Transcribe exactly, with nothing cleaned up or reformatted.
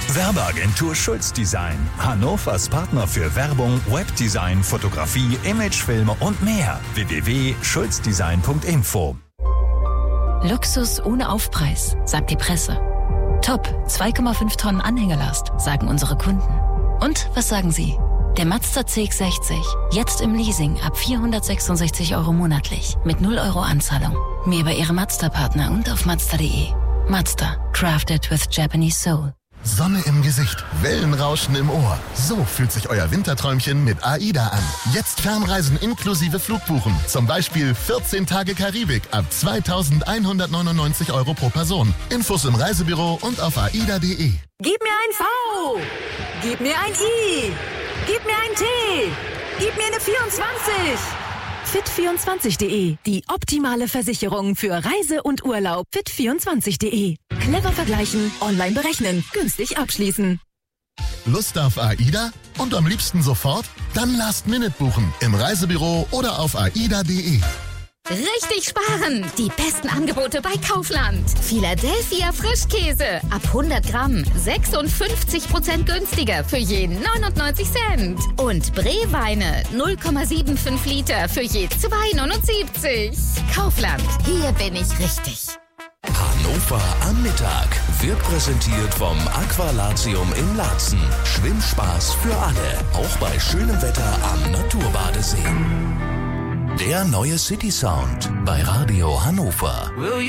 Werbeagentur Schulz Design. Hannovers Partner für Werbung, Webdesign, Fotografie, Imagefilme und mehr. w w w punkt schulz design punkt info. Luxus ohne Aufpreis, sagt die Presse. Top, zwei Komma fünf Tonnen Anhängelast, sagen unsere Kunden. Und was sagen Sie? Der Mazda C X sechzig, jetzt im Leasing ab vierhundertsechsundsechzig Euro monatlich, mit null Euro Anzahlung. Mehr bei Ihrem Mazda-Partner und auf mazda punkt de. Mazda, crafted with Japanese soul. Sonne im Gesicht, Wellenrauschen im Ohr. So fühlt sich euer Winterträumchen mit AIDA an. Jetzt Fernreisen inklusive Flugbuchen. Zum Beispiel vierzehn Tage Karibik ab zweitausendeinhundertneunundneunzig Euro pro Person. Infos im Reisebüro und auf aida punkt de. Gib mir ein V! Gib mir ein I! Gib mir ein T! Gib mir eine vierundzwanzig! fit vierundzwanzig punkt de. Die optimale Versicherung für Reise und Urlaub. fit vierundzwanzig punkt de. Clever vergleichen, online berechnen, günstig abschließen. Lust auf AIDA? Und am liebsten sofort? Dann Last Minute buchen. Im Reisebüro oder auf aida punkt de. Richtig sparen! Die besten Angebote bei Kaufland. Philadelphia Frischkäse. Ab hundert Gramm. sechsundfünfzig Prozent günstiger für je neunundneunzig Cent. Und Bree-Weine. null Komma fünfundsiebzig Liter für je zwei neunundsiebzig. Kaufland. Hier bin ich richtig. Hannover am Mittag wird präsentiert vom Aqualatium in Laatzen. Schwimmspaß für alle. Auch bei schönem Wetter am Naturbadesee. Der neue City Sound bei Radio Hannover.